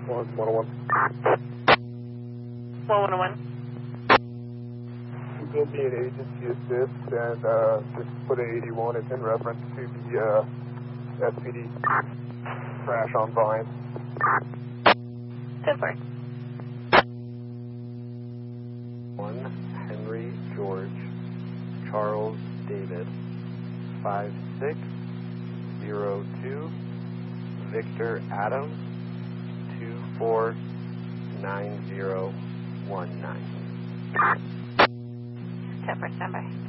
101. 101. You can be an agency assist and just put an 81. It's in reference to the SPD crash on Vine. Go for it. 1 Henry George Charles David 5602 Victor Adam 249019. 10 for standby.